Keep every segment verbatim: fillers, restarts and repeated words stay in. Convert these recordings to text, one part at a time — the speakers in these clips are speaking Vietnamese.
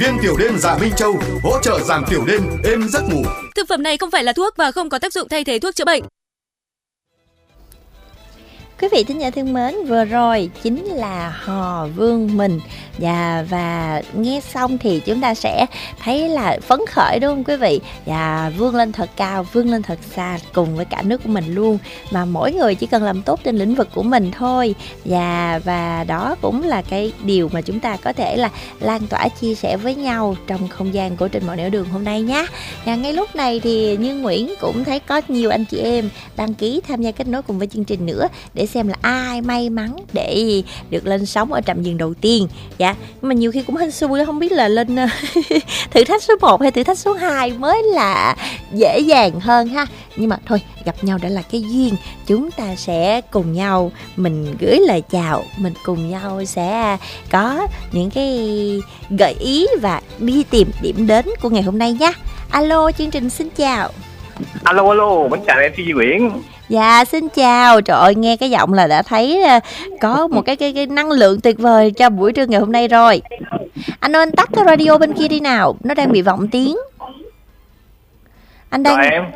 Viên tiểu đêm Dạ Minh Châu hỗ trợ giảm tiểu đêm, êm giấc ngủ. Thực phẩm này không phải là thuốc và không có tác dụng thay thế thuốc chữa bệnh. Quý vị thính giả thân mến, vừa rồi chính là Hò Vương mình. Và, và nghe xong thì chúng ta sẽ thấy là phấn khởi đúng không quý vị? Và vươn lên thật cao, vươn lên thật xa cùng với cả nước của mình luôn. Mà mỗi người chỉ cần làm tốt trên lĩnh vực của mình thôi. Và, và đó cũng là cái điều mà chúng ta có thể là lan tỏa chia sẻ với nhau trong không gian của Trên Mọi Nẻo Đường hôm nay nhé. Và ngay lúc này thì Như Nguyễn cũng thấy có nhiều anh chị em đăng ký tham gia kết nối cùng với chương trình nữa, để xem là ai may mắn để được lên sóng ở trạm dừng đầu tiên. Dạ, nhưng mà nhiều khi cũng hên xui, không biết là lên thử thách số một hay thử thách số hai mới là dễ dàng hơn ha. Nhưng mà thôi, gặp nhau đã là cái duyên. Chúng ta sẽ cùng nhau mình gửi lời chào, mình cùng nhau sẽ có những cái gợi ý và đi tìm điểm đến của ngày hôm nay nhé. Alo, chương trình xin chào. Alo, alo, mình chào em Duy Nguyễn. Dạ, xin chào. Trời ơi, nghe cái giọng là đã thấy có một cái, cái, cái năng lượng tuyệt vời cho buổi trưa ngày hôm nay rồi. Anh ơi, anh tắt cái radio bên kia đi nào, nó đang bị vọng tiếng. Anh đang Rồi em.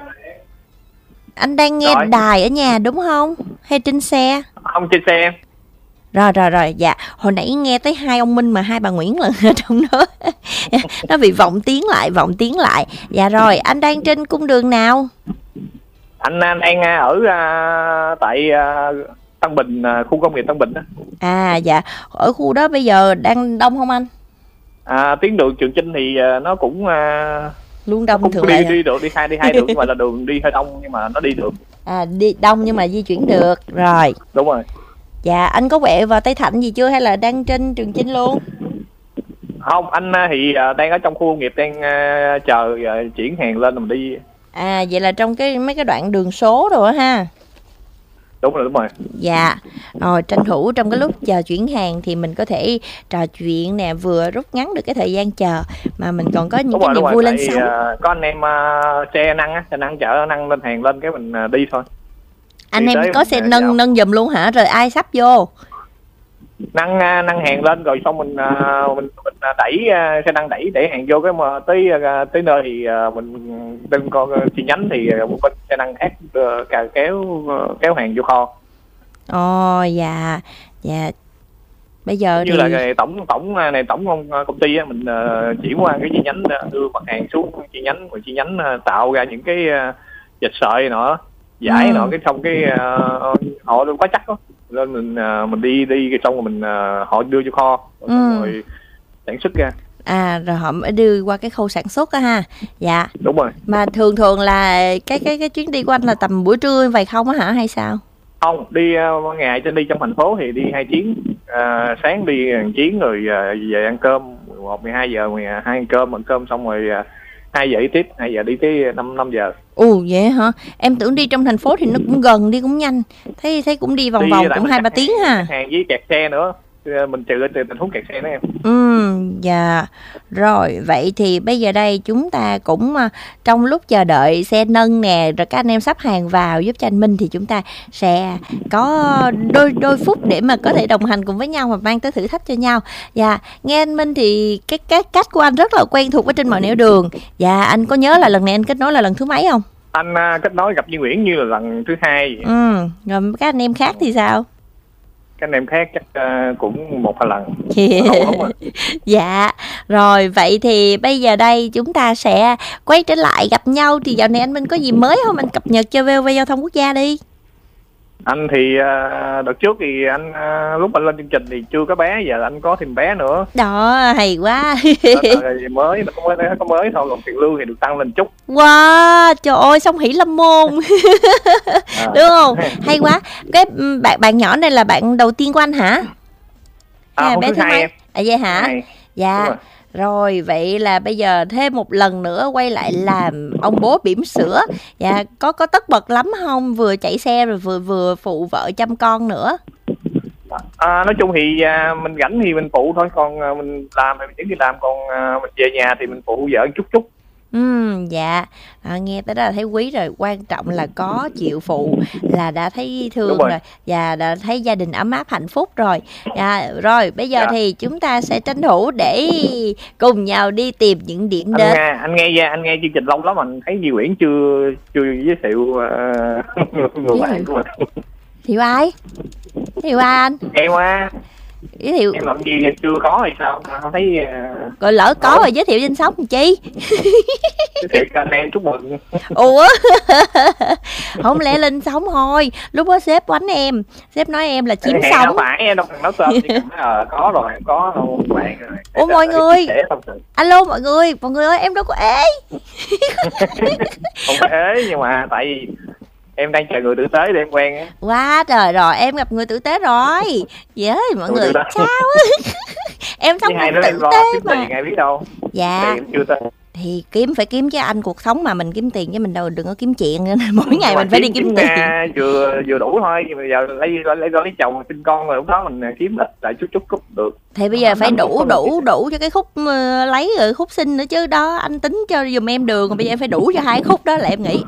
Anh đang nghe Rồi. đài ở nhà đúng không? Hay trên xe? Không, trên xe em. Rồi rồi rồi, dạ. Hồi nãy nghe tới hai ông Minh mà hai bà Nguyễn lần ở trong đó. Nó bị vọng tiếng lại, vọng tiếng lại. Dạ rồi, anh đang trên cung đường nào? Anh, anh đang ở uh, tại uh, Tân Bình, uh, khu công nghiệp Tân Bình đó. À dạ, ở khu đó bây giờ đang đông không anh? À, tuyến đường Trường Chinh thì uh, nó cũng uh, luôn đông cũng thường đi lệ. đi được, đi hai đi hai đường, nhưng mà là đường đi hơi đông nhưng mà nó đi được. À, đi đông nhưng mà di chuyển được. Rồi. Đúng rồi. Dạ, anh có quẹo vào Tây Thạnh gì chưa hay là đang trên Trường Chinh luôn? Không, anh uh, thì uh, đang ở trong khu công nghiệp, đang uh, chờ uh, chuyển hàng lên mình đi. À, vậy là trong cái mấy cái đoạn đường số rồi ha. Đúng rồi, đúng rồi. Dạ, rồi tranh thủ trong cái lúc chờ chuyển hàng thì mình có thể trò chuyện nè, vừa rút ngắn được cái thời gian chờ mà mình còn có những Đúng cái rồi, niềm đúng vui rồi. lên Tại, sóng. uh, có anh em uh, xe nâng á, xe nâng chở nâng lên hàng lên cái mình uh, đi thôi. Anh Đi em có xe nâng vào. nâng giùm luôn hả? Rồi ai sắp vô? Nâng uh, nâng hàng lên rồi xong mình uh, mình mình uh, đẩy uh, xe nâng đẩy để hàng vô, cái mà tới uh, tới nơi thì uh, mình đừng con uh, chi nhánh thì uh, một bên xe nâng khác uh, cà kéo uh, kéo hàng vô kho. Ồ dạ, dạ. Bây giờ như thì là cái tổng tổng này tổng công công ty á, mình uh, chuyển qua cái chi nhánh uh, đưa mặt hàng xuống chi nhánh, rồi chi nhánh uh, tạo ra những cái uh, dịch sợi nọ, giải ừ. nọ, cái xong cái uh, họ quá chắc đó, nên mình uh, mình đi đi cái xong rồi mình uh, họ đưa vô kho rồi, ừ. rồi sản xuất ra. À, rồi họ mới đưa qua cái khâu sản xuất á ha. Dạ. Đúng rồi. Mà thường thường là cái cái cái chuyến đi của anh là tầm buổi trưa vậy không á hả hay sao? Không, đi uh, ngày trên đi trong thành phố thì đi hai chuyến, uh, sáng đi một chuyến rồi uh, về ăn cơm mười một mười hai giờ, mười hai ăn cơm, ăn cơm xong rồi uh, hai giờ đi tiếp, hai giờ đi tới năm năm giờ. Ồ vậy hả? Em tưởng đi trong thành phố thì nó cũng gần, đi cũng nhanh. Thấy thấy cũng đi vòng đi vòng cũng hai ba tiếng ha. Hàng với kẹt xe nữa. Mình trừ từ tình huống kẹt xe đó em. Ừ, dạ. Rồi, vậy thì bây giờ đây chúng ta cũng trong lúc chờ đợi xe nâng nè, rồi các anh em sắp hàng vào giúp cho anh Minh, thì chúng ta sẽ có đôi đôi phút để mà có thể đồng hành cùng với nhau và mang tới thử thách cho nhau. Dạ, nghe anh Minh thì cái cái cách của anh rất là quen thuộc với Trên Mọi Nẻo Đường. Dạ, anh có nhớ là lần này anh kết nối là lần thứ mấy không? Anh uh, kết nối gặp Duy Nguyễn như là lần thứ hai. Ừ, rồi các anh em khác thì sao? Các anh em khác chắc uh, cũng một hai lần. Yeah. Dạ. Rồi vậy thì bây giờ đây chúng ta sẽ quay trở lại gặp nhau. Thì dạo này anh Minh có gì mới không? Anh cập nhật cho vê o vê Giao thông Quốc gia đi. Anh thì uh, đợt trước thì anh uh, lúc anh lên chương trình thì chưa có bé, giờ anh có thêm bé nữa. Đó, hay quá. Rồi mới có mới có mới thôi, còn tiền lương thì được tăng lên chút. Wow, trời ơi, song hỷ lâm môn. À. Đúng không? Hay quá. Cái bạn bạn nhỏ này là bạn đầu tiên của anh hả? À, à, bé thứ mấy? Em. À vậy hả? Hai. Dạ. Rồi. Rồi, vậy là bây giờ thêm một lần nữa quay lại làm ông bố bỉm sữa. Dạ, có có tất bật lắm không? Vừa chạy xe rồi vừa vừa phụ vợ chăm con nữa. À, nói chung thì à, mình rảnh thì mình phụ thôi, còn à, mình làm thì mình vẫn đi làm, còn à, mình về nhà thì mình phụ vợ chút chút. Ừ, dạ. À, nghe tới đó là thấy quý rồi. Quan trọng là có chịu phụ là đã thấy thương rồi. rồi. Và đã thấy gia đình ấm áp hạnh phúc rồi. Dạ, rồi bây giờ dạ. thì chúng ta sẽ tranh thủ để cùng nhau đi tìm những điểm anh đến. Nghe, anh nghe anh nghe chương trình lâu lắm mình thấy Duy Nguyễn chưa chưa giới thiệu uh, người bạn của mình. Thiệu ai? Thiệu ai anh? Em à. Giới thiệu em làm gì chưa có hay sao không thấy uh... rồi lỡ có rồi giới thiệu danh sống làm chi? Giới thiệu cho anh em chúc mừng. Ủa không lẽ lên sống thôi, lúc đó sếp quánh em, sếp nói em là chiếm sống. Không phải em đâu nói tên ờ có rồi có đâu bạn rồi. Ủa mọi người, alo mọi người, mọi người ơi em đâu có ế. Không phải ế nhưng mà tại vì em đang chờ người tử tế để em quen á. Quá trời rồi, em gặp người tử tế rồi. Vậy mọi người, người sao á. Em sống cũng tử tế mà. Ngày biết đâu. Dạ. Chưa tên. Thì kiếm phải kiếm chứ anh, cuộc sống mà mình kiếm tiền chứ mình đâu đừng có kiếm chuyện nữa. Mỗi ngày mình phải đi kiếm, kiếm tiền. Vừa vừa đủ thôi, nhưng mà giờ lấy lấy lấy, lấy chồng sinh con rồi lúc đó mình kiếm ít lại chút chút chút được. Thì bây giờ à, phải đủ đủ đủ cho cái khúc uh, lấy rồi khúc sinh nữa chứ đó, anh tính cho giùm em đường rồi bây giờ em phải đủ cho hai khúc đó là em nghĩ.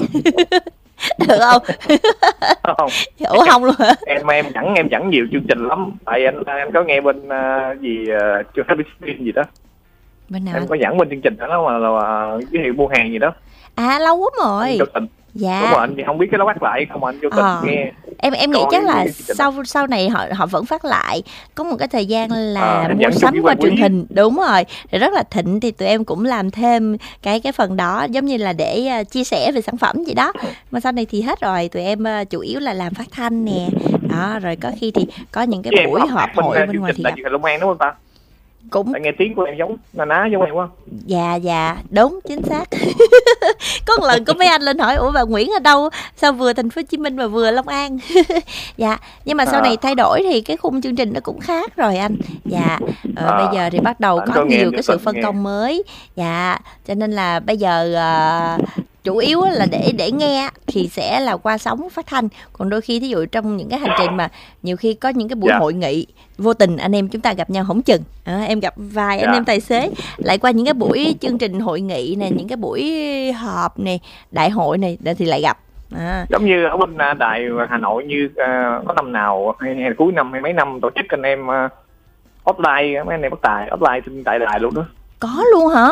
Được không? Không. Ủa không luôn hả? Em em chẳng em chẳng nhiều chương trình lắm. Tại anh em có nghe bên uh, gì chưa uh, Happy gì đó. Bên nào? Em anh? Có dẫn bên chương trình đó mà là, là giới thiệu mua hàng gì đó. À lâu lắm rồi. Dạ. Đúng rồi, anh không biết cái đó phát lại không anh vô tình à. Nghe. Em em nghĩ chắc là sau sau này họ họ vẫn phát lại. Có một cái thời gian là à, mua sắm qua truyền hình, đúng rồi. Rồi rất là thịnh thì tụi em cũng làm thêm cái cái phần đó giống như là để uh, chia sẻ về sản phẩm gì đó. Mà sau này thì hết rồi, tụi em uh, chủ yếu là làm phát thanh nè. Đó, rồi có khi thì có những cái buổi họp hội bên ngoài thì gặp. Long An đúng không ta? Cũng tại nghe tiếng của em giống na ná giống em quá. Dạ dạ đúng chính xác. Có một lần có mấy anh lên hỏi ủa bà Nguyễn ở đâu, sao vừa thành phố Hồ Chí Minh mà vừa Long An. Dạ nhưng mà sau à. này thay đổi thì cái khung chương trình nó cũng khác rồi anh. Dạ ờ, à. bây giờ thì bắt đầu có nhiều cái sự phân nghe. công mới. Dạ cho nên là bây giờ uh, chủ yếu là để để nghe thì sẽ là qua sóng phát thanh, còn đôi khi thí dụ trong những cái hành trình mà nhiều khi có những cái buổi dạ. hội nghị vô tình anh em chúng ta gặp nhau không chừng à, em gặp vài dạ. anh em tài xế lại qua những cái buổi chương trình hội nghị này, những cái buổi họp này, đại hội này thì lại gặp à. Giống như ở bên đài Hà Nội như uh, có năm nào hay, hay cuối năm hay mấy năm tổ chức anh em uh, hotline mấy anh em bắt tài hotline trên tại đài luôn đó. Có luôn hả?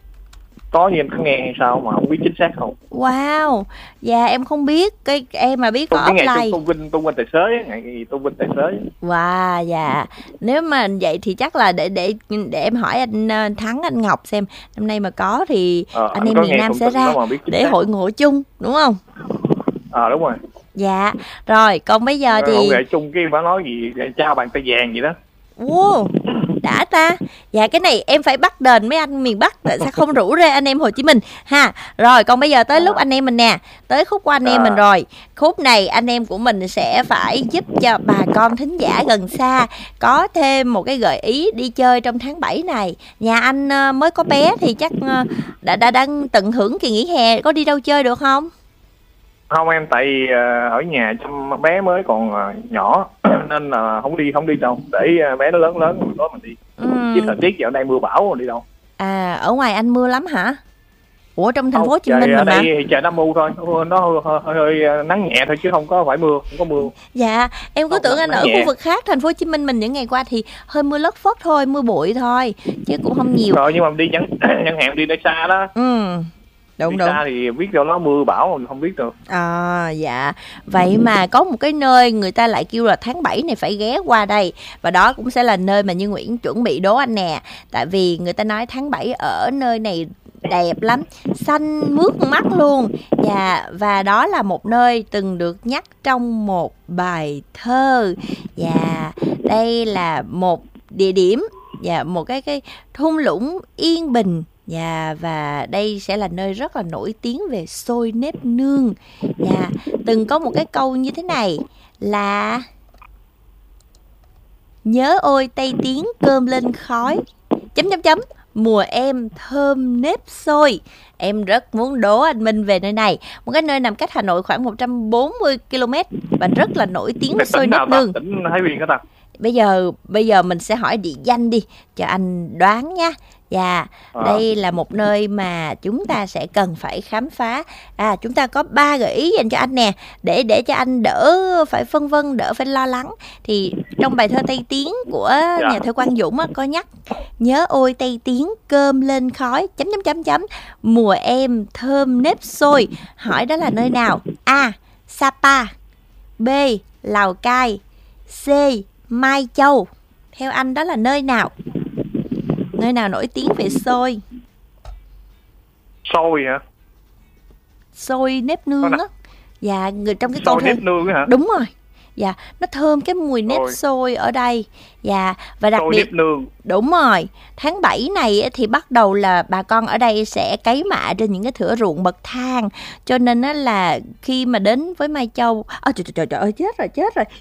Có nhưng em có nghe hay sao mà không biết chính xác không. Wow, dạ em không biết, cái em mà biết có offline. Ngày tôn vinh tôn vinh tài xế, ngày gì tôn vinh tài xế. Wow, dạ. Nếu mà vậy thì chắc là để để để em hỏi anh Thắng, anh Ngọc xem năm nay mà có thì ờ, anh, anh em miền Nam sẽ ra để xác. Hội ngộ chung, đúng không? Ờ à, đúng rồi. Dạ, rồi còn bây giờ thì hội ngộ chung cái phải nói gì trao bàn tay vàng gì đó. Wow, đã ta. Dạ cái này em phải bắt đền mấy anh miền Bắc, tại sao không rủ ra anh em Hồ Chí Minh ha. Rồi còn bây giờ tới lúc anh em mình nè, tới khúc của anh em mình rồi. Khúc này anh em của mình sẽ phải giúp cho bà con thính giả gần xa có thêm một cái gợi ý đi chơi trong tháng bảy này. Nhà anh mới có bé thì chắc đã đã đang tận hưởng kỳ nghỉ hè, có đi đâu chơi được không? Không em, tại uh, ở nhà chăm bé mới còn uh, nhỏ nên là uh, không đi không đi đâu, để uh, bé nó lớn lớn rồi đó mình đi. Ừ. Chứ thời tiết dạo này mưa bão rồi đi đâu. À ở ngoài anh mưa lắm hả? Ủa trong thành phố Hồ Chí Minh mà. Ở đây mà. thì trời nó mưa thôi, nó hơi, hơi, hơi nắng nhẹ thôi chứ không có phải mưa, không có mưa. Dạ, em cứ tưởng anh ở nhẹ. Khu vực khác thành phố Hồ Chí Minh mình những ngày qua thì hơi mưa lất phất thôi, mưa bụi thôi chứ cũng không nhiều. Rồi nhưng mà đi chẳng chẳng hạn đi nơi xa đó. Ừ. Đúng đi đúng. Xa thì biết đâu nó mưa bão không biết được. À dạ. Vậy mà có một cái nơi người ta lại kêu là tháng bảy này phải ghé qua đây. Và đó cũng sẽ là nơi mà Như Nguyễn chuẩn bị đố anh nè. Tại vì người ta nói tháng bảy ở nơi này đẹp lắm, xanh mướt mắt luôn. Dạ, và đó là một nơi từng được nhắc trong một bài thơ. Dạ, đây là một địa điểm, dạ, một cái cái thung lũng yên bình. Dạ, và đây sẽ là nơi rất là nổi tiếng về xôi nếp nương. Dạ, từng có một cái câu như thế này là: nhớ ôi Tây Tiến cơm lên khói, chấm chấm chấm mùa em thơm nếp xôi. Em rất muốn đố anh Minh về nơi này. Một cái nơi nằm cách Hà Nội khoảng một trăm bốn mươi ki lô mét và rất là nổi tiếng với xôi nếp nương. Tỉnh Thái Nguyên hả ta? bây giờ bây giờ mình sẽ hỏi địa danh đi cho anh đoán nha. Dạ, À. đây là một nơi mà chúng ta sẽ cần phải khám phá. À, chúng ta có ba gợi ý dành cho anh nè, để để cho anh đỡ phải phân vân, đỡ phải lo lắng. Thì trong bài thơ Tây Tiến của Dạ. nhà thơ Quang Dũng á, có nhắc nhớ ôi Tây Tiến cơm lên khói chấm chấm chấm chấm mùa em thơm nếp xôi. Hỏi đó là nơi nào? A. Sapa, B. Lào Cai, C. Mai Châu. Theo anh đó là nơi nào? Nơi nào nổi tiếng về xôi? Xôi hả? Xôi nếp nương á. Dạ, người trong cái câu Xôi thơ. nếp nương hả? Đúng rồi. Dạ, nó thơm cái mùi nếp Xôi. xôi ở đây. Dạ, và đặc Xôi biệt nếp nương. đúng rồi, tháng bảy này á, thì bắt đầu là bà con ở đây sẽ cấy mạ trên những cái thửa ruộng bậc thang. Cho nên á là khi mà đến với Mai Châu, ơ trời, trời trời ơi, chết rồi, chết rồi.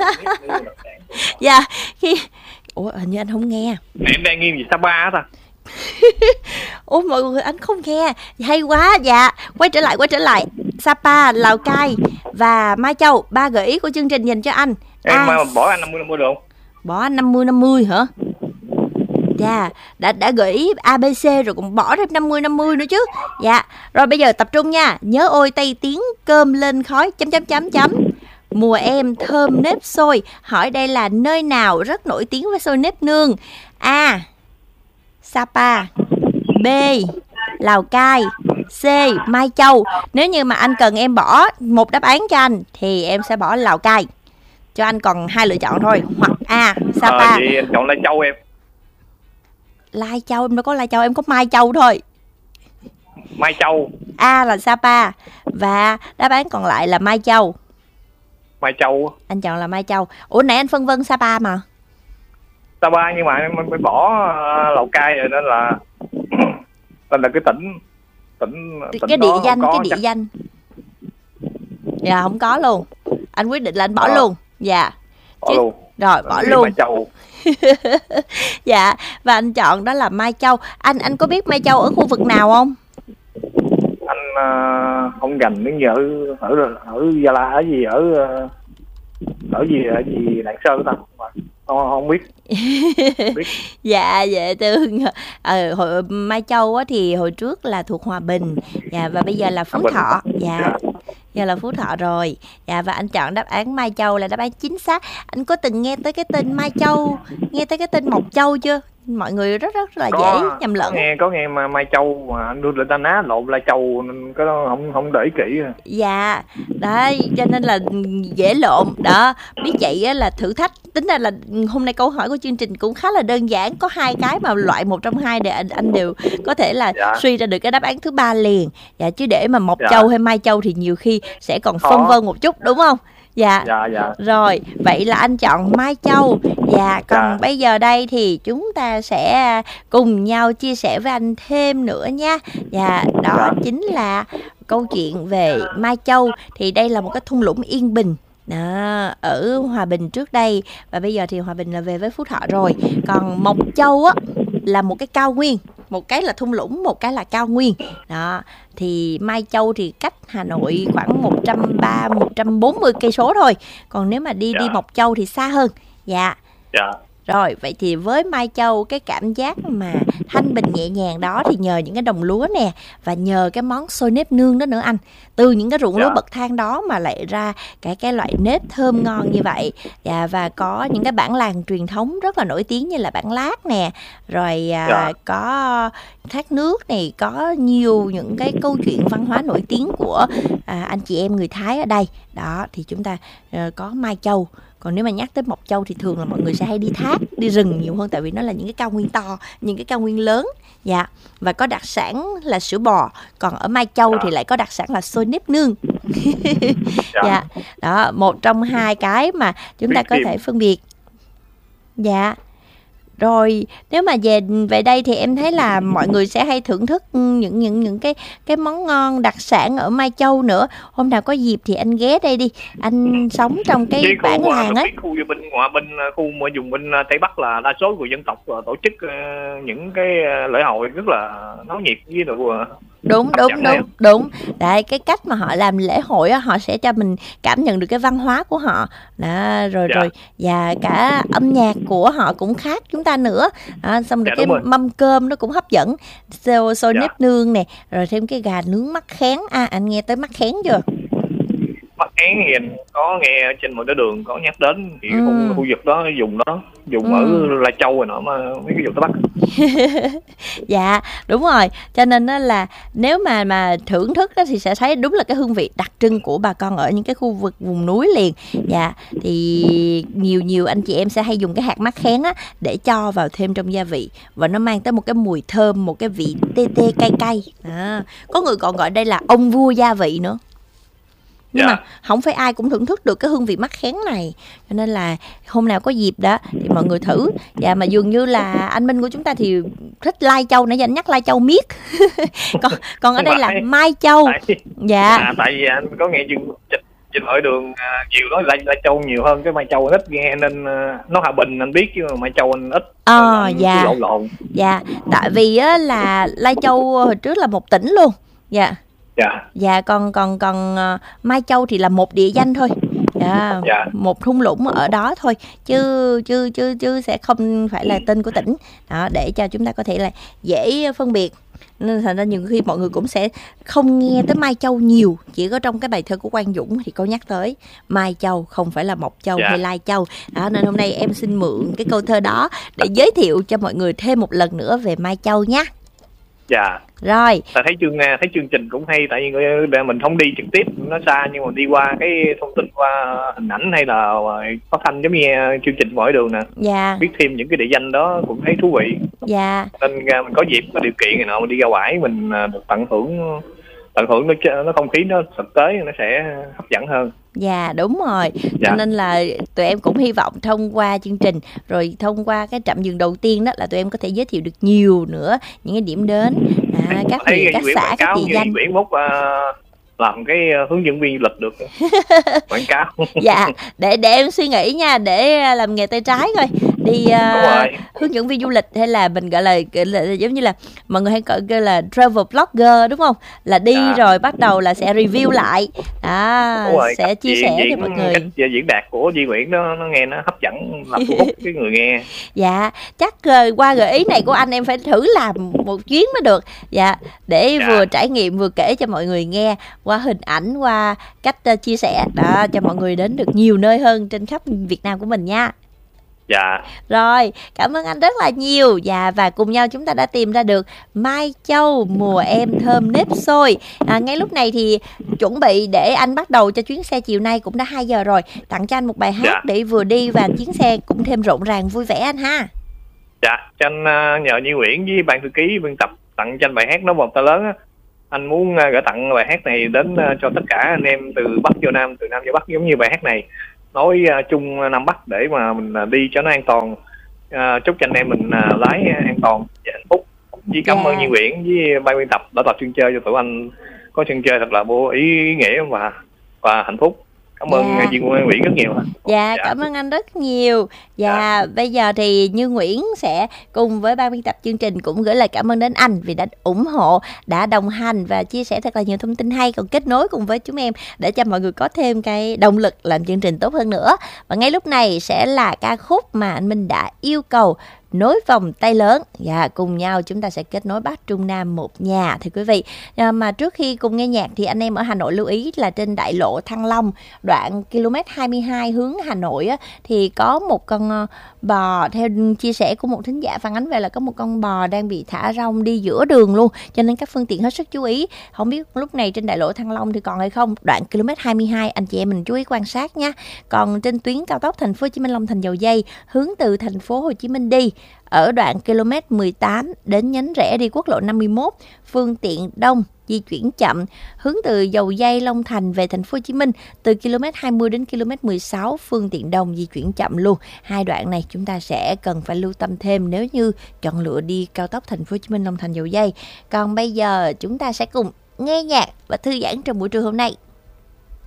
Dạ, khi ủa hình như anh không nghe. Em đang nghiêng về Sapa á ta. Ủa mọi người anh không nghe. Hay quá. Dạ, quay trở lại quay trở lại Sapa, Lào Cai và Mai Châu. Ba gợi ý của chương trình dành cho anh. Em À, mà bỏ anh năm mươi năm mươi được không? bỏ anh năm mươi năm mươi hả? Dạ, đã đã gợi ý a bê xê rồi cũng bỏ thêm năm mươi năm mươi nữa chứ. Dạ, rồi bây giờ tập trung nha. Nhớ ôi Tây Tiến cơm lên khói chấm chấm chấm chấm mùa em thơm nếp xôi. Hỏi đây là nơi nào rất nổi tiếng với xôi nếp nương? A. Sapa, B. Lào Cai, C. Mai Châu. Nếu như mà anh cần em bỏ một đáp án cho anh thì em sẽ bỏ Lào Cai. Cho anh còn hai lựa chọn thôi. Hoặc A. Sapa. Ờ, vậy anh chọn Lai Châu em. Lai Châu em đâu có Lai Châu, em có Mai Châu thôi. Mai Châu. A là Sapa và đáp án còn lại là Mai Châu. Mai Châu. Anh chọn là Mai Châu. Ủa nãy anh phân vân Sapa mà. Sapa nhưng mà em phải bỏ uh, Lào Cai rồi nên là nên là cái tỉnh tỉnh, tỉnh Cái địa đó danh, có cái địa chắc. danh. Dạ không có luôn. Anh quyết định là anh bỏ Ờ. luôn. Dạ. Bỏ Chứ- luôn. Rồi bỏ Đi luôn. Mai Châu. Dạ, và anh chọn đó là Mai Châu. Anh anh có biết Mai Châu ở khu vực nào không? Anh uh, không gành đến giờ ở ở ở Gia La ở gì ở uh, ở gì ở gì Lạng Sơn ta. Không, không biết. biết. Dạ, dễ thương. Ờ, hồi, Mai Châu á, thì hồi trước là thuộc Hòa Bình. Dạ, và bây giờ là Phú Hòa Bình. Thọ. Dạ, Dạ. giờ là Phú Thọ rồi. Dạ, và anh chọn đáp án Mai Châu là đáp án chính xác. Anh có từng nghe tới cái tên Mai Châu, nghe tới cái tên Mộc Châu chưa? Mọi người rất rất là Có, dễ nhầm lẫn. có nghe có nghe mà Mai Châu mà anh đưa lên ta ná lộn Lai Châu nên cái đó không không để ý kỹ. Dạ, đấy, cho nên là dễ lộn. Đó, biết vậy á là thử thách. Tính ra là hôm nay câu hỏi của chương trình cũng khá là đơn giản. Có hai cái mà loại một trong hai để anh, anh đều có thể là Dạ. suy ra được cái đáp án thứ ba liền. Dạ, chứ để mà Mộc Dạ. Châu hay Mai Châu thì nhiều khi sẽ còn phân Khó. vân một chút đúng không? Dạ. Dạ dạ. Rồi, vậy là anh chọn Mai Châu. Dạ, còn Dạ. bây giờ đây thì chúng ta sẽ cùng nhau chia sẻ với anh thêm nữa nha. Dạ, đó Dạ. chính là câu chuyện về Mai Châu. Thì đây là một cái thung lũng yên bình đó, ở Hòa Bình trước đây. Và bây giờ thì Hòa Bình là về với Phú Thọ rồi. Còn Mộc Châu á là một cái cao nguyên. Một cái là thung lũng, một cái là cao nguyên. Đó, thì Mai Châu thì cách Hà Nội khoảng một trăm ba mươi, một trăm bốn mươi cây số thôi. Còn nếu mà đi Dạ. đi Mộc Châu thì xa hơn. Dạ. Dạ. Rồi, vậy thì với Mai Châu cái cảm giác mà thanh bình nhẹ nhàng đó thì nhờ những cái đồng lúa nè và nhờ cái món xôi nếp nương đó nữa anh. Từ những cái ruộng Dạ. lúa bậc thang đó mà lại ra cái cái loại nếp thơm ngon như vậy. Dạ, và có những cái bản làng truyền thống rất là nổi tiếng như là bản Lác nè, rồi à, Dạ. có thác nước này, có nhiều những cái câu chuyện văn hóa nổi tiếng của à, anh chị em người Thái ở đây. Đó thì chúng ta à, có Mai Châu. Còn nếu mà nhắc tới Mộc Châu thì thường là mọi người sẽ hay đi thác, đi rừng nhiều hơn, tại vì nó là những cái cao nguyên to, những cái cao nguyên lớn. Dạ. Và có đặc sản là sữa bò. Còn ở Mai Châu Dạ. thì lại có đặc sản là xôi nếp nương. Dạ. Dạ. Đó, một trong hai cái mà chúng ta Biết có tìm. thể phân biệt. Dạ. Rồi, nếu mà về về đây thì em thấy là mọi người sẽ hay thưởng thức những những những cái cái món ngon đặc sản ở Mai Châu nữa. Hôm nào có dịp thì anh ghé đây đi. Anh sống trong cái Cái bản khu làng á. cái khu bên ngoại bên khu mà vùng bên Tây Bắc là đa số người dân tộc ờ, tổ chức ờ, những cái ờ, lễ hội rất là náo nhiệt với độ ờ, Đúng đúng đúng đúng. Đấy, cái cách mà họ làm lễ hội á, họ sẽ cho mình cảm nhận được cái văn hóa của họ. Đó, rồi dạ. rồi và cả âm nhạc của họ cũng khác chúng ta nữa. Đó, xong rồi dạ, cái mâm cơm nó cũng hấp dẫn. Xôi, xôi dạ. nếp nương nè, rồi thêm cái gà nướng mắc khén. À, anh nghe tới mắc khén chưa? Mắc khén thì anh có nghe ở trên một cái đường có nhắc đến thì ừ. khu, khu vực đó dùng đó dùng ừ. ở Lai Châu rồi nọ, mà mấy cái vùng Tây Bắc. Dạ đúng rồi, cho nên đó là nếu mà mà thưởng thức đó thì sẽ thấy đúng là cái hương vị đặc trưng của bà con ở những cái khu vực vùng núi liền. Dạ, thì nhiều nhiều anh chị em sẽ hay dùng cái hạt mắc khén á để cho vào thêm trong gia vị, và nó mang tới một cái mùi thơm, một cái vị tê tê cay cay. À, có người còn gọi đây là ông vua gia vị nữa. Nhưng yeah. mà không phải ai cũng thưởng thức được cái hương vị mắc khén này, cho nên là hôm nào có dịp đó thì mọi người thử. Dạ, mà dường như là anh Minh của chúng ta thì thích Lai Châu, nãy giờ anh nhắc Lai Châu miết. còn còn ở đây là Mai Châu. Tại, dạ à, tại vì anh có nghe chương trình trên hỏi đường à, nhiều nói Lai, Lai Châu nhiều hơn, cái Mai Châu anh ít nghe nên à, nó Hòa Bình anh biết chứ mà Mai Châu anh ít. Ờ à, dạ lộn lộn. Dạ, tại vì á là Lai Châu hồi trước là một tỉnh luôn. Dạ. Dạ. Dạ, còn còn còn uh, Mai Châu thì là một địa danh thôi. Dạ, dạ. Một thung lũng ở đó thôi, chứ chứ chứ chứ sẽ không phải là tên của tỉnh. Đó, để cho chúng ta có thể là dễ phân biệt. Nên thành ra nhiều khi mọi người cũng sẽ không nghe tới Mai Châu nhiều, chỉ có trong cái bài thơ của Quang Dũng thì có nhắc tới Mai Châu, không phải là Mộc Châu dạ. hay Lai Châu. Đó, nên hôm nay em xin mượn cái câu thơ đó để giới thiệu cho mọi người thêm một lần nữa về Mai Châu nhé. Dạ. Rồi. Ta thấy chương thấy chương trình cũng hay, tại vì mình không đi trực tiếp nó xa, nhưng mà đi qua cái thông tin qua hình ảnh hay là phát thanh giống như chương trình mọi đường nè. Dạ. Biết thêm những cái địa danh đó cũng thấy thú vị. Dạ. Nên mình có dịp có điều kiện này nọ mình đi ra ngoài mình được tận hưởng tận hưởng nó nó không khí nó thực tế nó sẽ hấp dẫn hơn. Dạ đúng rồi. Dạ. Cho nên là tụi em cũng hy vọng thông qua chương trình, rồi thông qua cái trạm dừng đầu tiên đó là tụi em có thể giới thiệu được nhiều nữa những cái điểm đến, à, các huyện, các xã, các địa danh. Nguyễn Múc uh, làm cái hướng dẫn viên du lịch được quảng cáo. Dạ, để để em suy nghĩ nha, để làm nghề tay trái coi đi uh, hướng dẫn viên du lịch, hay là mình gọi là, gọi là giống như là mọi người hay gọi là travel blogger đúng không, là đi à. rồi bắt đầu là sẽ review lại đó, rồi, sẽ chia diễn, sẻ diễn, cho mọi người. Cách diễn đạt của Duy Nguyễn đó nó nghe nó hấp dẫn, làm thu hút cái người nghe. Dạ, chắc uh, qua gợi ý này của anh em phải thử làm một chuyến mới được. Dạ, để dạ. vừa trải nghiệm vừa kể cho mọi người nghe qua hình ảnh, qua cách uh, chia sẻ đó, cho mọi người đến được nhiều nơi hơn trên khắp Việt Nam của mình nha. Dạ. Rồi, cảm ơn anh rất là nhiều. Dạ, và cùng nhau chúng ta đã tìm ra được Mai Châu mùa em thơm nếp xôi. À, ngay lúc này thì chuẩn bị để anh bắt đầu cho chuyến xe chiều nay, cũng đã hai giờ rồi. Tặng cho anh một bài hát dạ. để vừa đi và chuyến xe cũng thêm rộn ràng vui vẻ anh ha. Dạ, cho anh uh, nhờ Như Nguyễn với ban thư ký biên tập tặng cho anh bài hát Nó Vòng Ta Lớn á. Anh muốn uh, gửi tặng bài hát này đến uh, cho tất cả anh em từ Bắc vô Nam, từ Nam vô Bắc, giống như bài hát này nói uh, chung Nam Bắc, để mà mình uh, đi cho nó an toàn. Uh, chúc cho anh em mình uh, lái an toàn và hạnh phúc. Với cảm yeah. ơn Như Nguyễn với ban biên tập đã tập chuyên chơi cho tụi anh có sân chơi thật là vô ý, ý nghĩa và và hạnh phúc. Cảm ơn dạ. Duy Nguyễn rất nhiều. Dạ, dạ, cảm ơn anh rất nhiều. Dạ, dạ, bây giờ thì Như Nguyễn sẽ cùng với ban biên tập chương trình cũng gửi lời cảm ơn đến anh vì đã ủng hộ, đã đồng hành và chia sẻ thật là nhiều thông tin hay, còn kết nối cùng với chúng em để cho mọi người có thêm cái động lực làm chương trình tốt hơn nữa. Và ngay lúc này sẽ là ca khúc mà anh Minh đã yêu cầu, Nối Vòng Tay Lớn. Dạ, cùng nhau chúng ta sẽ kết nối Bắc Trung Nam một nhà thưa quý vị. À, mà trước khi cùng nghe nhạc thì anh em ở Hà Nội lưu ý là trên đại lộ Thăng Long, đoạn ki lô mét hai mươi hai hướng Hà Nội á, thì có một con bò, theo chia sẻ của một thính giả phản ánh về là có một con bò đang bị thả rong đi giữa đường luôn, cho nên các phương tiện hết sức chú ý. Không biết lúc này trên đại lộ Thăng Long thì còn hay không, đoạn ki lô mét hai mươi hai anh chị em mình chú ý quan sát nha. Còn trên tuyến cao tốc Thành phố Hồ Chí Minh Long Thành Dầu Giây hướng từ Thành phố Hồ Chí Minh đi, ở đoạn ki lô mét mười tám đến nhánh rẽ đi quốc lộ năm mươi mốt, phương tiện đông di chuyển chậm, hướng từ Dầu Giây Long Thành về Thành phố Hồ Chí Minh từ ki lô mét hai mươi đến ki lô mét mười sáu, phương tiện đông di chuyển chậm luôn. Hai đoạn này chúng ta sẽ cần phải lưu tâm thêm nếu như chọn lựa đi cao tốc Thành phố Hồ Chí Minh Long Thành Dầu Giây. Còn bây giờ chúng ta sẽ cùng nghe nhạc và thư giãn trong buổi trưa hôm nay.